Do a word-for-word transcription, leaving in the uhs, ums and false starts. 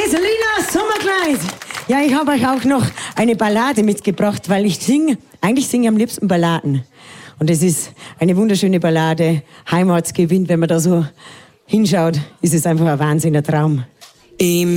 Lina Sommerkleid. Ja, ich habe euch auch noch eine Ballade mitgebracht, weil ich singe, eigentlich singe ich am liebsten Balladen. Und es ist eine wunderschöne Ballade, Heimatsgewind. Wenn man da so hinschaut, ist es einfach ein Wahnsinn, ein Traum. Im